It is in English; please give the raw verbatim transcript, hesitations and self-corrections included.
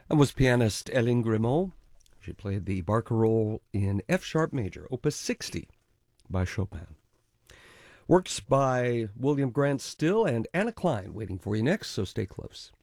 That was pianist Hélène Grimaud. She played the barcarolle in F sharp major, Opus sixty by Chopin. Works by William Grant Still and Anna Klein waiting for you next, so stay close.